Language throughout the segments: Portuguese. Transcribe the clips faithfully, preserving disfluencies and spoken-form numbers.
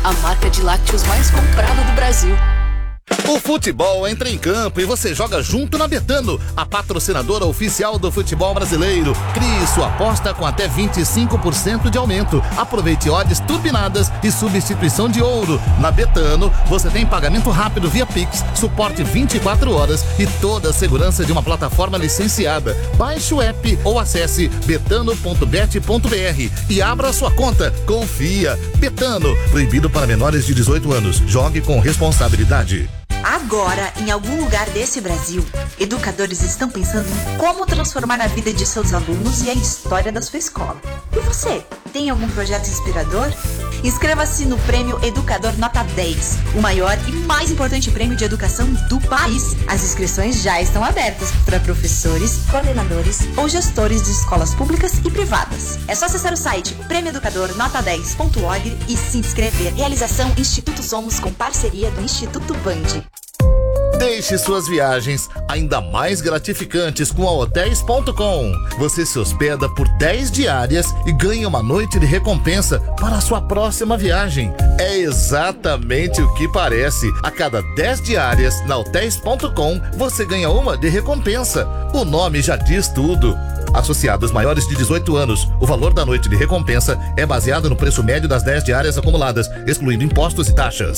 a marca de lácteos mais comprada do Brasil. O futebol entra em campo e você joga junto na Betano, a patrocinadora oficial do futebol brasileiro. Crie sua aposta com até vinte e cinco por cento de aumento. Aproveite odds turbinadas e substituição de ouro. Na Betano, você tem pagamento rápido via Pix, suporte vinte e quatro horas e toda a segurança de uma plataforma licenciada. Baixe o app ou acesse betano ponto bet ponto br e abra sua conta. Confia. Betano, proibido para menores de dezoito anos. Jogue com responsabilidade. Agora, em algum lugar desse Brasil, educadores estão pensando em como transformar a vida de seus alunos e a história da sua escola. E você, tem algum projeto inspirador? Inscreva-se no Prêmio Educador Nota dez, o maior e mais importante prêmio de educação do país. As inscrições já estão abertas para professores, coordenadores ou gestores de escolas públicas e privadas. É só acessar o site prêmio educador nota dez ponto org e se inscrever. Realização Instituto Somos com parceria do Instituto Band. Deixe suas viagens ainda mais gratificantes com a hotéis ponto com. Você se hospeda por dez diárias e ganha uma noite de recompensa para a sua próxima viagem. É exatamente o que parece. A cada dez diárias na hotéis ponto com, você ganha uma de recompensa. O nome já diz tudo. Associados maiores de dezoito anos, o valor da noite de recompensa é baseado no preço médio das dez diárias acumuladas, excluindo impostos e taxas.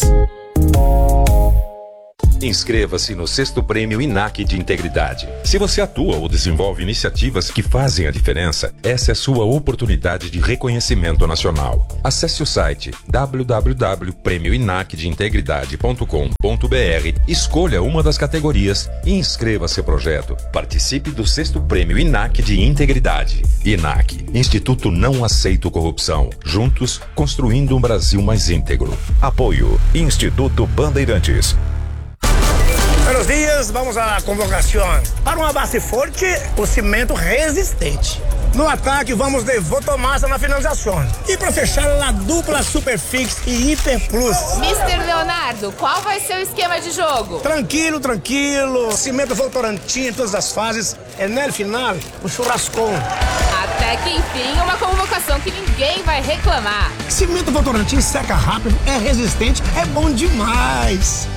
Inscreva-se no sexto Prêmio I N A C de Integridade. Se você atua ou desenvolve iniciativas que fazem a diferença, essa é a sua oportunidade de reconhecimento nacional. Acesse o site w w w ponto prêmio inac de integridade ponto com ponto br, escolha uma das categorias e inscreva seu projeto. Participe do sexto Prêmio I N A C de Integridade. I N A C, Instituto Não Aceito Corrupção. Juntos, construindo um Brasil mais íntegro. Apoio Instituto Bandeirantes. Buenos dias, vamos à convocação. Para uma base forte, o cimento resistente. No ataque, vamos de Votomassa na finalização. E para fechar, a dupla Superfix e Hiper Plus. mister Leonardo, qual vai ser o esquema de jogo? Tranquilo, tranquilo. Cimento Votorantim em todas as fases. É no final, o churrascão. Até que enfim, uma convocação que ninguém vai reclamar. Cimento Votorantim seca rápido, é resistente, é bom demais.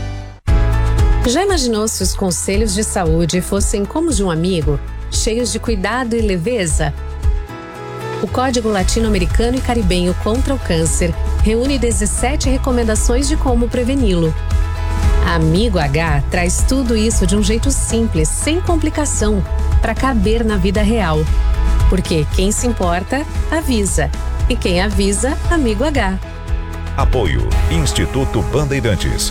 Já imaginou se os conselhos de saúde fossem como de um amigo, cheios de cuidado e leveza? O Código Latino-Americano e Caribenho contra o Câncer reúne dezessete recomendações de como preveni-lo. Amigo H traz tudo isso de um jeito simples, sem complicação, para caber na vida real. Porque quem se importa, avisa. E quem avisa, Amigo H. Apoio Instituto Bandeirantes.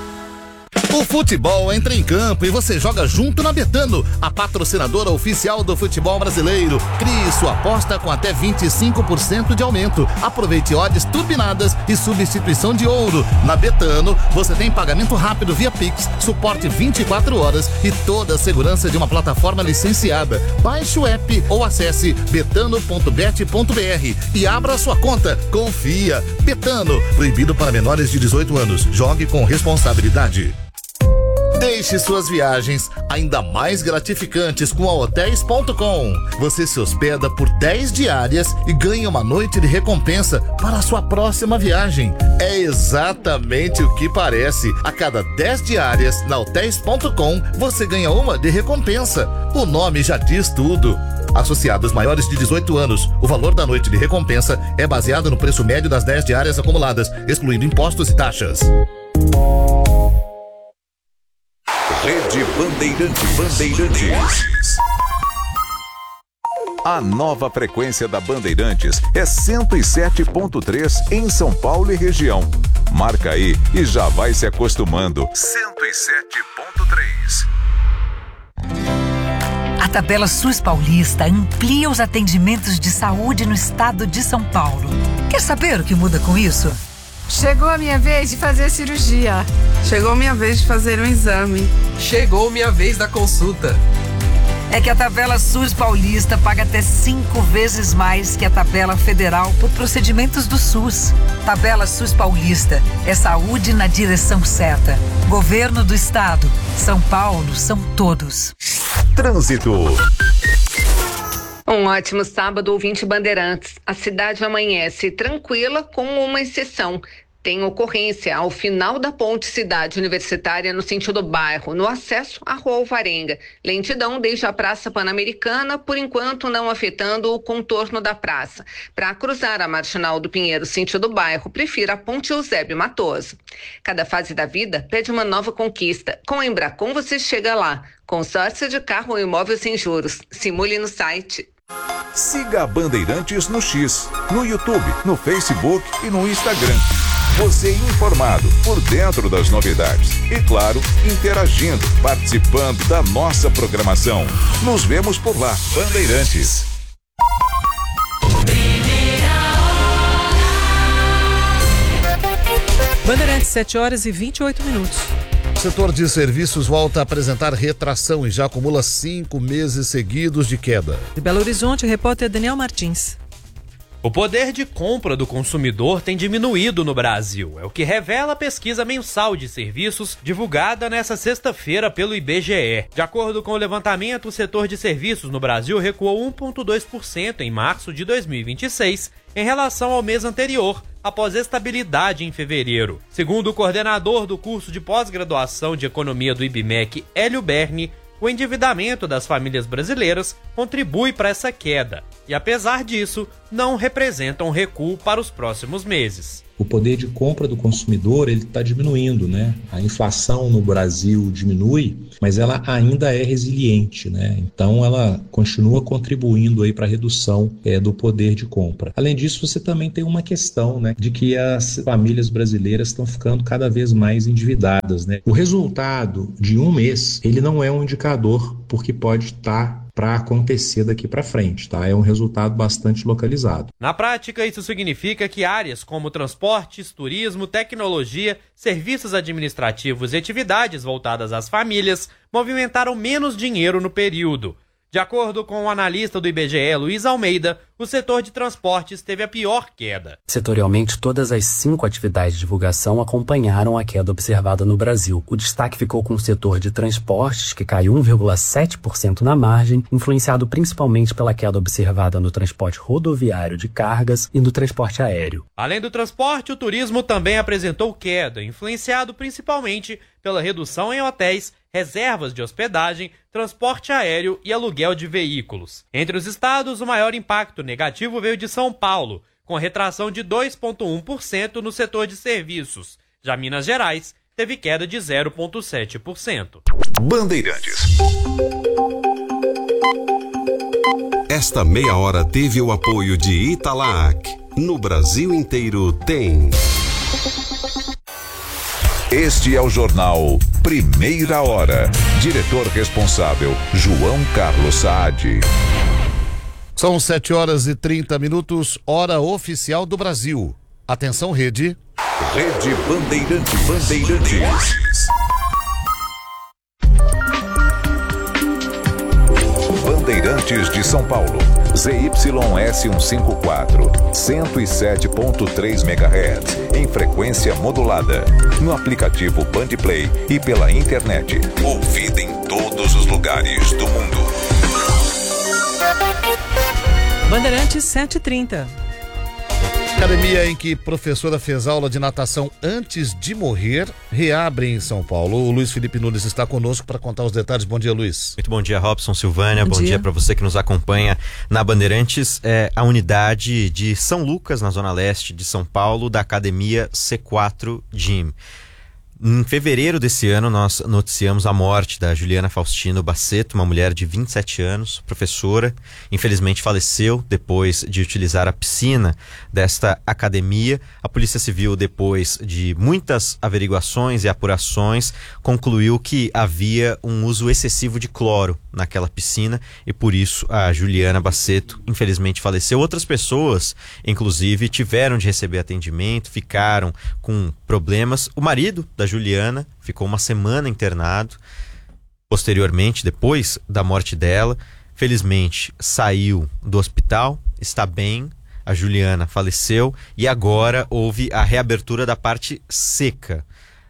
O futebol entra em campo e você joga junto na Betano, a patrocinadora oficial do futebol brasileiro. Crie sua aposta com até vinte e cinco por cento de aumento. Aproveite odds turbinadas e substituição de ouro. Na Betano, você tem pagamento rápido via Pix, suporte vinte e quatro horas e toda a segurança de uma plataforma licenciada. Baixe o app ou acesse betano ponto bet ponto br e abra sua conta. Confia. Betano, proibido para menores de dezoito anos. Jogue com responsabilidade. Deixe suas viagens ainda mais gratificantes com a hotéis ponto com. Você se hospeda por dez diárias e ganha uma noite de recompensa para a sua próxima viagem. É exatamente o que parece. A cada dez diárias na hotéis ponto com, você ganha uma de recompensa. O nome já diz tudo. Associados maiores de dezoito anos, o valor da noite de recompensa é baseado no preço médio das dez diárias acumuladas, excluindo impostos e taxas. Rede Bandeirantes. Bandeirantes. A nova frequência da Bandeirantes é cento e sete ponto três em São Paulo e região. Marca aí e já vai se acostumando. cento e sete ponto três. A tabela SUS Paulista amplia os atendimentos de saúde no estado de São Paulo. Quer saber o que muda com isso? Chegou a minha vez de fazer a cirurgia. Chegou a minha vez de fazer um exame. Chegou minha vez da consulta. É que a tabela SUS Paulista paga até cinco vezes mais que a tabela federal por procedimentos do SUS. Tabela SUS Paulista é saúde na direção certa. Governo do Estado. São Paulo são todos. Trânsito. Um ótimo sábado, ouvinte Bandeirantes. A cidade amanhece tranquila, com uma exceção. Tem ocorrência ao final da ponte Cidade Universitária no sentido bairro, no acesso à Rua Alvarenga. Lentidão desde a Praça Pan-Americana, por enquanto não afetando o contorno da praça. Para cruzar a Marginal do Pinheiro sentido bairro, prefira a ponte Eusébio Matoso. Cada fase da vida pede uma nova conquista. Com a Embracon você chega lá. Consórcio de carro ou imóvel sem juros. Simule no site. Siga a Bandeirantes no X, no YouTube, no Facebook e no Instagram. Você informado, por dentro das novidades. E claro, interagindo, participando da nossa programação. Nos vemos por lá. Bandeirantes. Bandeirantes, sete horas e vinte e oito minutos. O setor de serviços volta a apresentar retração e já acumula cinco meses seguidos de queda. De Belo Horizonte, o repórter Daniel Martins. O poder de compra do consumidor tem diminuído no Brasil, é o que revela a pesquisa mensal de serviços divulgada nesta sexta-feira pelo I B G E. De acordo com o levantamento, o setor de serviços no Brasil recuou um vírgula dois por cento em março de dois mil e vinte e seis em relação ao mês anterior, após estabilidade em fevereiro. Segundo o coordenador do curso de pós-graduação de economia do I B M E C, Hélio Berni, o endividamento das famílias brasileiras contribui para essa queda e, apesar disso, não representa um recuo para os próximos meses. O poder de compra do consumidor ele está diminuindo, né? A inflação no Brasil diminui, mas ela ainda é resiliente, né? Então ela continua contribuindo aí para a redução é, do poder de compra. Além disso, você também tem uma questão, né, de que as famílias brasileiras estão ficando cada vez mais endividadas, né? O resultado de um mês ele não é um indicador porque pode estar para acontecer daqui para frente, tá? É um resultado bastante localizado. Na prática, isso significa que áreas como transportes, turismo, tecnologia, serviços administrativos e atividades voltadas às famílias movimentaram menos dinheiro no período. De acordo com o analista do I B G E, Luiz Almeida, o setor de transportes teve a pior queda. Setorialmente, todas as cinco atividades de divulgação acompanharam a queda observada no Brasil. O destaque ficou com o setor de transportes, que caiu um vírgula sete por cento na margem, influenciado principalmente pela queda observada no transporte rodoviário de cargas e no transporte aéreo. Além do transporte, o turismo também apresentou queda, influenciado principalmente pela redução em hotéis, reservas de hospedagem, transporte aéreo e aluguel de veículos. Entre os estados, o maior impacto negativo veio de São Paulo, com retração de dois vírgula um por cento no setor de serviços. Já Minas Gerais teve queda de zero vírgula sete por cento. Bandeirantes. Esta meia hora teve o apoio de Italac. No Brasil inteiro tem... Este é o jornal Primeira Hora. Diretor responsável, João Carlos Saad. São sete horas e trinta minutos, hora oficial do Brasil. Atenção, rede. Rede Bandeirantes. Bandeirantes. Bandeirantes de São Paulo. Z Y S cento e cinquenta e quatro, cento e sete ponto três megahertz, em frequência modulada, no aplicativo Bandplay e pela internet. Ouvida em todos os lugares do mundo. Bandeirantes sete e trinta. Academia em que professora fez aula de natação antes de morrer reabre em São Paulo. O Luiz Felipe Nunes está conosco para contar os detalhes. Bom dia, Luiz. Muito bom dia, Robson, Silvânia. Bom, bom dia, dia para você que nos acompanha na Bandeirantes. É a unidade de São Lucas, na zona leste de São Paulo, da Academia C quatro Gym. Em fevereiro desse ano, nós noticiamos a morte da Juliana Faustino Baceto, uma mulher de vinte e sete anos, professora. Infelizmente faleceu depois de utilizar a piscina desta academia. A Polícia Civil, depois de muitas averiguações e apurações, concluiu que havia um uso excessivo de cloro naquela piscina e por isso a Juliana Baceto infelizmente faleceu. Outras pessoas, inclusive, tiveram de receber atendimento, ficaram com problemas. O marido da Juliana ficou uma semana internado. Posteriormente, depois da morte dela, felizmente saiu do hospital, está bem. A Juliana faleceu e agora houve a reabertura da parte seca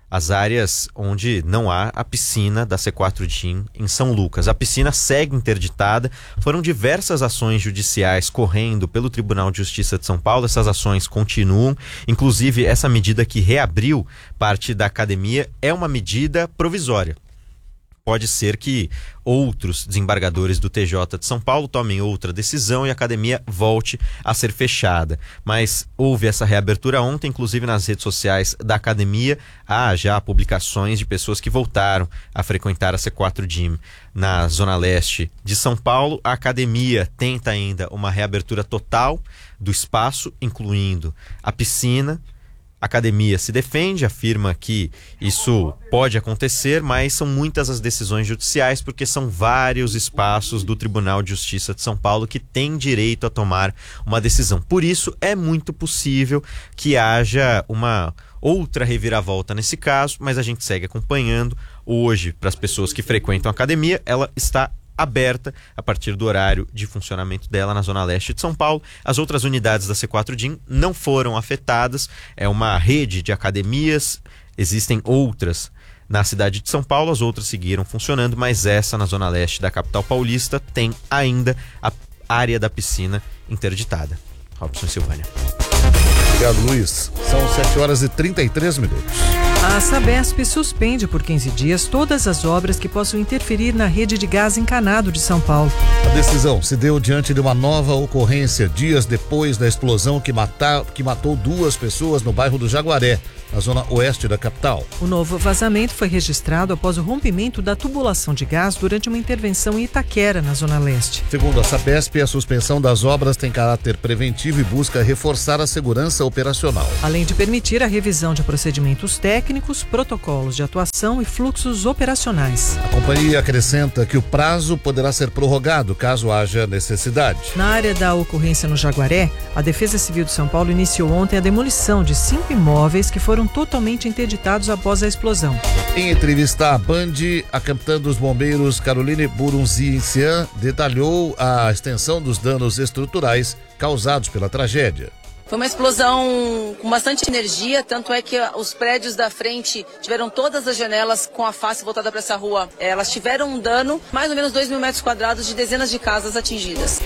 as áreas onde não há a piscina da C quatro D I M em São Lucas. A piscina segue interditada, foram diversas ações judiciais correndo pelo Tribunal de Justiça de São Paulo, essas ações continuam, inclusive essa medida que reabriu parte da academia é uma medida provisória. Pode ser que outros desembargadores do T J de São Paulo tomem outra decisão e a academia volte a ser fechada. Mas houve essa reabertura ontem, inclusive nas redes sociais da academia. Há já publicações de pessoas que voltaram a frequentar a C quatro D I M na Zona Leste de São Paulo. A academia tenta ainda uma reabertura total do espaço, incluindo a piscina. A academia se defende, afirma que isso pode acontecer, mas são muitas as decisões judiciais, porque são vários espaços do Tribunal de Justiça de São Paulo que têm direito a tomar uma decisão. Por isso, é muito possível que haja uma outra reviravolta nesse caso, mas a gente segue acompanhando. Hoje, para as pessoas que frequentam a academia, ela está aberta a partir do horário de funcionamento dela na Zona Leste de São Paulo. As outras unidades da C quatro D I M não foram afetadas, é uma rede de academias, existem outras na cidade de São Paulo, as outras seguiram funcionando, mas essa na Zona Leste da capital paulista tem ainda a área da piscina interditada. Robson Silvânia. Obrigado, Luiz. São sete horas e trinta e três minutos. A Sabesp suspende por quinze dias todas as obras que possam interferir na rede de gás encanado de São Paulo. A decisão se deu diante de uma nova ocorrência, dias depois da explosão que, mata, que matou duas pessoas no bairro do Jaguaré, na zona oeste da capital. O novo vazamento foi registrado após o rompimento da tubulação de gás durante uma intervenção em Itaquera, na zona leste. Segundo a Sabesp, a suspensão das obras tem caráter preventivo e busca reforçar a segurança operacional. Além de permitir a revisão de procedimentos técnicos, protocolos de atuação e fluxos operacionais. A companhia acrescenta que o prazo poderá ser prorrogado caso haja necessidade. Na área da ocorrência no Jaguaré, a Defesa Civil de São Paulo iniciou ontem a demolição de cinco imóveis que foram totalmente interditados após a explosão. Em entrevista à Band, a capitã dos bombeiros Caroline Burunzi-Incian detalhou a extensão dos danos estruturais causados pela tragédia. Foi uma explosão com bastante energia, tanto é que os prédios da frente tiveram todas as janelas com a face voltada para essa rua. Elas tiveram um dano, mais ou menos dois mil metros quadrados de dezenas de casas atingidas.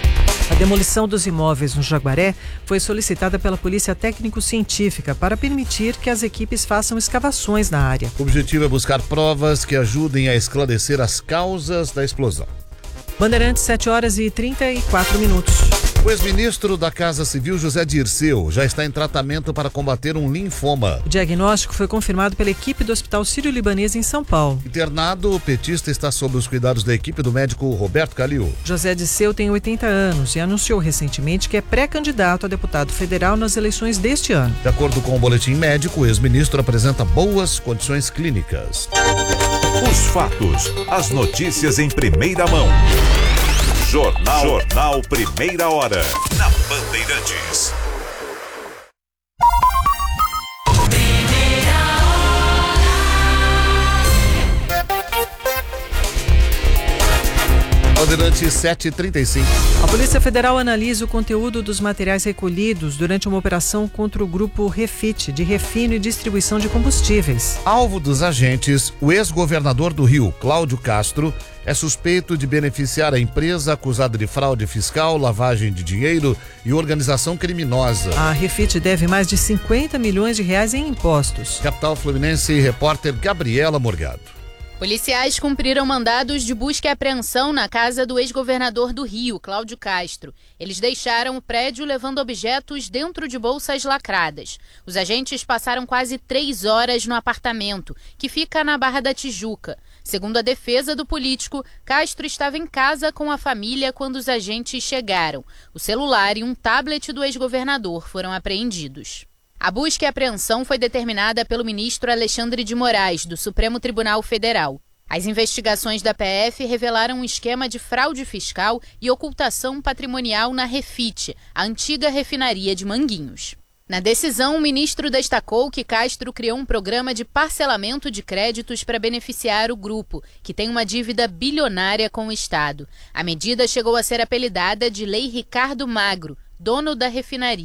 A demolição dos imóveis no Jaguaré foi solicitada pela Polícia Técnico-Científica para permitir que as equipes façam escavações na área. O objetivo é buscar provas que ajudem a esclarecer as causas da explosão. Bandeirantes, sete horas e trinta e quatro minutos. O ex-ministro da Casa Civil, José Dirceu, já está em tratamento para combater um linfoma. O diagnóstico foi confirmado pela equipe do Hospital Sírio-Libanês em São Paulo. Internado, o petista está sob os cuidados da equipe do médico Roberto Calil. José Dirceu tem oitenta anos e anunciou recentemente que é pré-candidato a deputado federal nas eleições deste ano. De acordo com o boletim médico, o ex-ministro apresenta boas condições clínicas. Os fatos, as notícias em primeira mão. Jornal, Jornal Primeira Hora, na Bandeirantes. Bandeirantes sete e trinta e cinco. A Polícia Federal analisa o conteúdo dos materiais recolhidos durante uma operação contra o grupo Refit, de refino e distribuição de combustíveis. Alvo dos agentes, o ex-governador do Rio, Cláudio Castro, é suspeito de beneficiar a empresa acusada de fraude fiscal, lavagem de dinheiro e organização criminosa. A Refit deve mais de cinquenta milhões de reais em impostos. Capital Fluminense, repórter Gabriela Morgado. Policiais cumpriram mandados de busca e apreensão na casa do ex-governador do Rio, Cláudio Castro. Eles deixaram o prédio levando objetos dentro de bolsas lacradas. Os agentes passaram quase três horas no apartamento, que fica na Barra da Tijuca. Segundo a defesa do político, Castro estava em casa com a família quando os agentes chegaram. O celular e um tablet do ex-governador foram apreendidos. A busca e apreensão foi determinada pelo ministro Alexandre de Moraes, do Supremo Tribunal Federal. As investigações da P F revelaram um esquema de fraude fiscal e ocultação patrimonial na Refit, a antiga refinaria de Manguinhos. Na decisão, o ministro destacou que Castro criou um programa de parcelamento de créditos para beneficiar o grupo, que tem uma dívida bilionária com o Estado. A medida chegou a ser apelidada de Lei Ricardo Magro, dono da refinaria.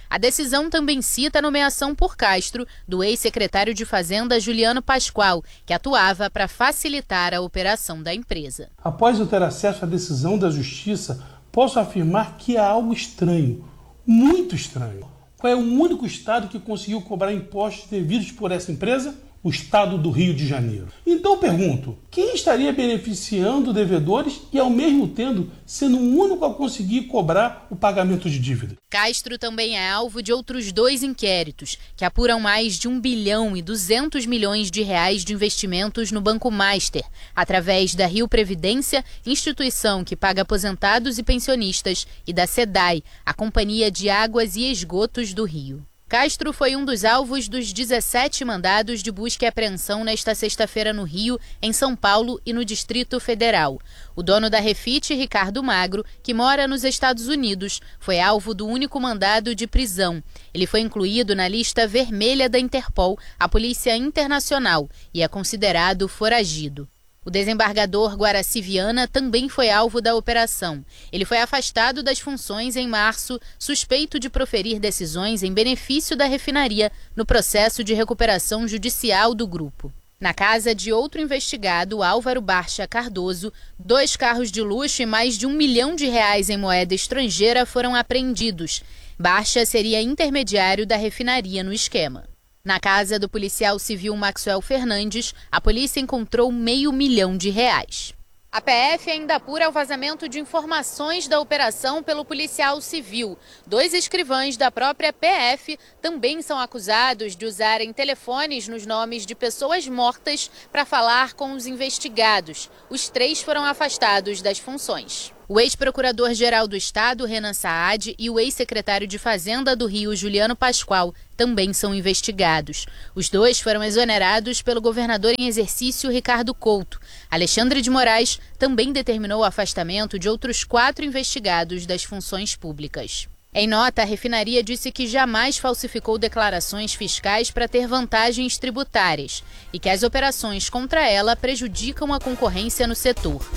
A decisão também cita a nomeação por Castro do ex-secretário de Fazenda Juliano Pascoal, que atuava para facilitar a operação da empresa. Após eu ter acesso à decisão da Justiça, posso afirmar que há algo estranho, muito estranho. Qual é o único estado que conseguiu cobrar impostos devidos por essa empresa? O estado do Rio de Janeiro. Então eu pergunto, quem estaria beneficiando devedores e ao mesmo tempo sendo o único a conseguir cobrar o pagamento de dívida? Castro também é alvo de outros dois inquéritos, que apuram mais de um bilhão e duzentos milhões de reais de investimentos no Banco Master, através da Rio Previdência, instituição que paga aposentados e pensionistas, e da SEDAI, a Companhia de Águas e Esgotos do Rio. Castro foi um dos alvos dos dezessete mandados de busca e apreensão nesta sexta-feira no Rio, em São Paulo e no Distrito Federal. O dono da Refit, Ricardo Magro, que mora nos Estados Unidos, foi alvo do único mandado de prisão. Ele foi incluído na lista vermelha da Interpol, a Polícia Internacional, e é considerado foragido. O desembargador Guaraci Viana também foi alvo da operação. Ele foi afastado das funções em março, suspeito de proferir decisões em benefício da refinaria no processo de recuperação judicial do grupo. Na casa de outro investigado, Álvaro Barcha Cardoso, dois carros de luxo e mais de um milhão de reais em moeda estrangeira foram apreendidos. Barcha seria intermediário da refinaria no esquema. Na casa do policial civil Maxwell Fernandes, a polícia encontrou meio milhão de reais. A P F ainda apura o vazamento de informações da operação pelo policial civil. Dois escrivães da própria P F também são acusados de usarem telefones nos nomes de pessoas mortas para falar com os investigados. Os três foram afastados das funções. O ex-procurador-geral do Estado, Renan Saad, e o ex-secretário de Fazenda do Rio, Juliano Pascoal, também são investigados. Os dois foram exonerados pelo governador em exercício, Ricardo Couto. Alexandre de Moraes também determinou o afastamento de outros quatro investigados das funções públicas. Em nota, a refinaria disse que jamais falsificou declarações fiscais para ter vantagens tributárias e que as operações contra ela prejudicam a concorrência no setor.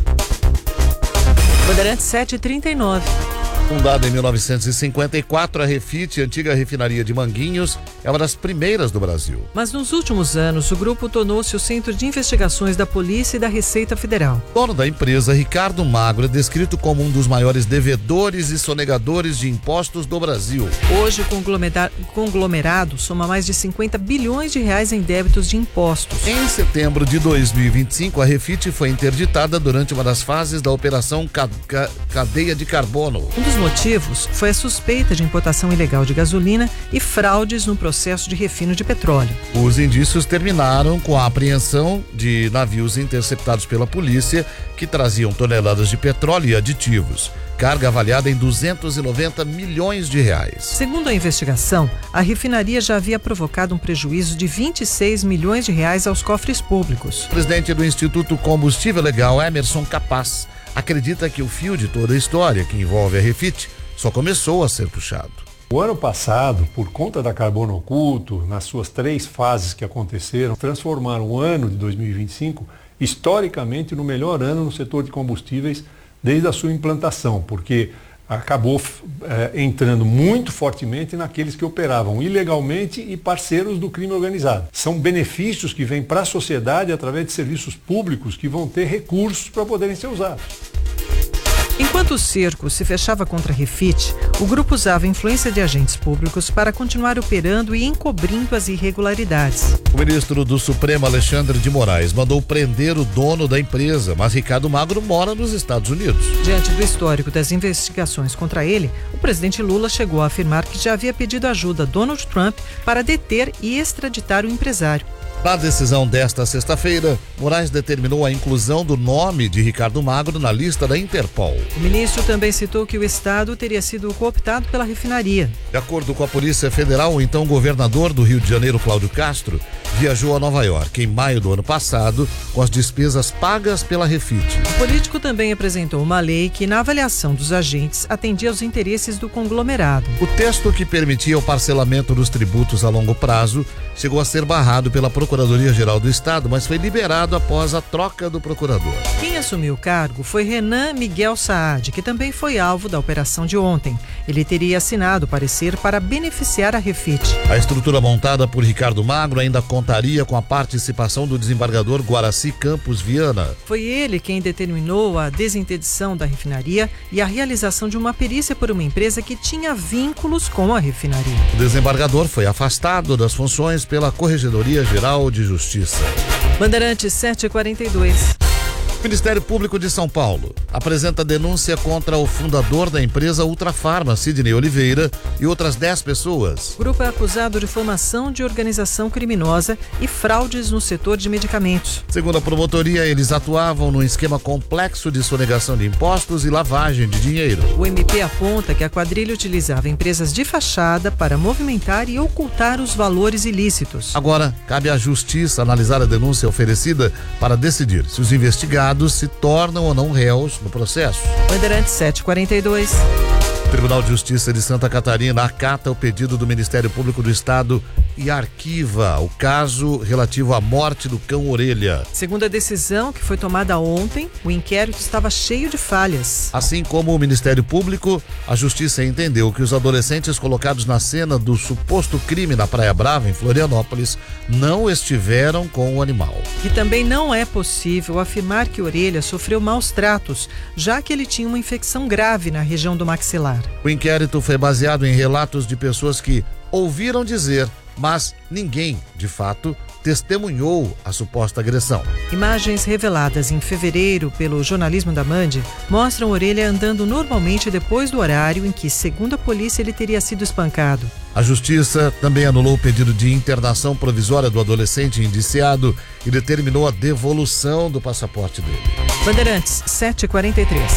Bandeirantes sete e trinta e nove. Fundada em mil novecentos e cinquenta e quatro, a Refit, antiga refinaria de Manguinhos, é uma das primeiras do Brasil. Mas nos últimos anos, o grupo tornou-se o centro de investigações da Polícia e da Receita Federal. Dono da empresa, Ricardo Magro, é descrito como um dos maiores devedores e sonegadores de impostos do Brasil. Hoje, o conglomerado soma mais de cinquenta bilhões de reais em débitos de impostos. Em setembro de dois mil e vinte e cinco, a Refit foi interditada durante uma das fases da Operação Cadeia de Carbono. Um dos motivos foi a suspeita de importação ilegal de gasolina e fraudes no processo de refino de petróleo. Os indícios terminaram com a apreensão de navios interceptados pela polícia que traziam toneladas de petróleo e aditivos, carga avaliada em duzentos e noventa milhões de reais. Segundo a investigação, a refinaria já havia provocado um prejuízo de vinte e seis milhões de reais aos cofres públicos. O presidente do Instituto Combustível Legal, Emerson Capaz, acredita que o fio de toda a história que envolve a Refit só começou a ser puxado. O ano passado, por conta da carbono oculto, nas suas três fases que aconteceram, transformaram o ano de dois mil e vinte e cinco historicamente no melhor ano no setor de combustíveis desde a sua implantação, porque acabou é, entrando muito fortemente naqueles que operavam ilegalmente e parceiros do crime organizado. São benefícios que vêm para a sociedade através de serviços públicos que vão ter recursos para poderem ser usados. Enquanto o cerco se fechava contra a Refit, o grupo usava a influência de agentes públicos para continuar operando e encobrindo as irregularidades. O ministro do Supremo, Alexandre de Moraes, mandou prender o dono da empresa, mas Ricardo Magro mora nos Estados Unidos. Diante do histórico das investigações contra ele, o presidente Lula chegou a afirmar que já havia pedido ajuda a Donald Trump para deter e extraditar o empresário. Na decisão desta sexta-feira, Moraes determinou a inclusão do nome de Ricardo Magro na lista da Interpol. O ministro também citou que o Estado teria sido cooptado pela refinaria. De acordo com a Polícia Federal, o então governador do Rio de Janeiro, Cláudio Castro, viajou a Nova York em maio do ano passado com as despesas pagas pela Refit. O político também apresentou uma lei que, na avaliação dos agentes, atendia aos interesses do conglomerado. O texto que permitia o parcelamento dos tributos a longo prazo chegou a ser barrado pela Procuradoria Procuradoria-Geral do Estado, mas foi liberado após a troca do procurador. Quem assumiu o cargo foi Renan Miguel Saad, que também foi alvo da operação de ontem. Ele teria assinado o parecer para beneficiar a Refit. A estrutura montada por Ricardo Magro ainda contaria com a participação do desembargador Guaraci Campos Viana. Foi ele quem determinou a desinterdição da refinaria e a realização de uma perícia por uma empresa que tinha vínculos com a refinaria. O desembargador foi afastado das funções pela Corregedoria Geral de Justiça. Bandeirantes sete e quarenta e dois. O Ministério Público de São Paulo apresenta denúncia contra o fundador da empresa Ultrafarma, Sidney Oliveira, e outras dez pessoas. O grupo é acusado de formação de organização criminosa e fraudes no setor de medicamentos. Segundo a promotoria, eles atuavam num esquema complexo de sonegação de impostos e lavagem de dinheiro. O M P aponta que a quadrilha utilizava empresas de fachada para movimentar e ocultar os valores ilícitos. Agora, cabe à Justiça analisar a denúncia oferecida para decidir se os investigados se tornam ou não réus no processo. Bandeirantes sete e quarenta e dois. O Tribunal de Justiça de Santa Catarina acata o pedido do Ministério Público do Estado e arquiva o caso relativo à morte do cão Orelha. Segundo a decisão que foi tomada ontem, o inquérito estava cheio de falhas. Assim como o Ministério Público, a Justiça entendeu que os adolescentes colocados na cena do suposto crime na Praia Brava, em Florianópolis, não estiveram com o animal. E também não é possível afirmar que Orelha sofreu maus tratos, já que ele tinha uma infecção grave na região do maxilar. O inquérito foi baseado em relatos de pessoas que ouviram dizer, mas ninguém, de fato, testemunhou a suposta agressão. Imagens reveladas em fevereiro pelo jornalismo da Band mostram Orelha andando normalmente depois do horário em que, segundo a polícia, ele teria sido espancado. A Justiça também anulou o pedido de internação provisória do adolescente indiciado e determinou a devolução do passaporte dele. Bandeirantes sete e quarenta e três.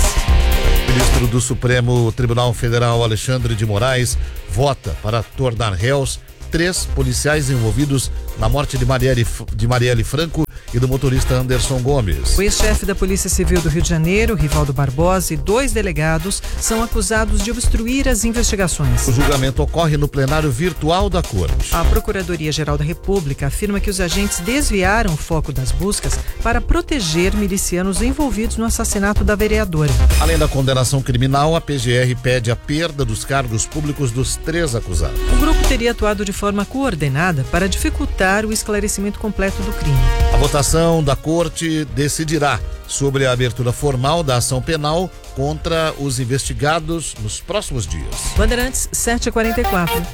O ministro do Supremo Tribunal Federal, Alexandre de Moraes, vota para tornar réus três policiais envolvidos na morte de Marielle, de Marielle Franco e do motorista Anderson Gomes. O ex-chefe da Polícia Civil do Rio de Janeiro, Rivaldo Barbosa, e dois delegados são acusados de obstruir as investigações. O julgamento ocorre no plenário virtual da Corte. A Procuradoria-Geral da República afirma que os agentes desviaram o foco das buscas para proteger milicianos envolvidos no assassinato da vereadora. Além da condenação criminal, a P G R pede a perda dos cargos públicos dos três acusados. O grupo teria atuado de forma coordenada para dificultar o esclarecimento completo do crime. A votação da Corte decidirá sobre a abertura formal da ação penal contra os investigados nos próximos dias. Bandeirantes sete e quarenta e quatro.